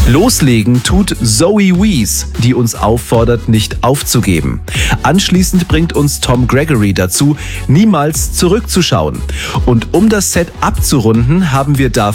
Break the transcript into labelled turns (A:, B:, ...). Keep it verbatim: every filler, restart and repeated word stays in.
A: Loslegen tut Zoe Wees, die uns auffordert, nicht aufzugeben. Anschließend bringt uns Tom Gregory dazu, niemals zurückzuschauen. Und um das Set abzurunden, haben wir Darth